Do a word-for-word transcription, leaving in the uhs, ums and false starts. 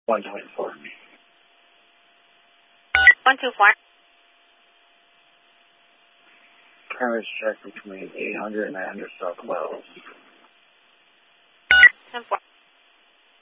one twenty-four. one two four. Premise check between eight hundred and nine hundred South Wells. ten four.